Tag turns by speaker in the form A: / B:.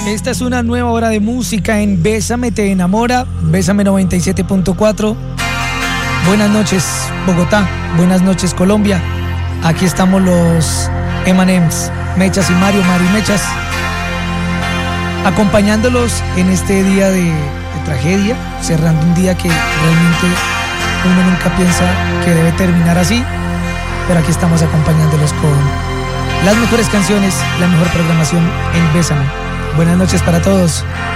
A: Esta es una nueva hora de música en Bésame Te Enamora, Bésame 97.4. Buenas noches, Bogotá. Buenas noches, Colombia. Aquí estamos los M&M's, Mechas y Mario y Mechas, acompañándolos en este día de tragedia, cerrando un día que realmente uno nunca piensa que debe terminar así, pero aquí estamos acompañándolos con las mejores canciones, la mejor programación en Bésame. Buenas noches para todos.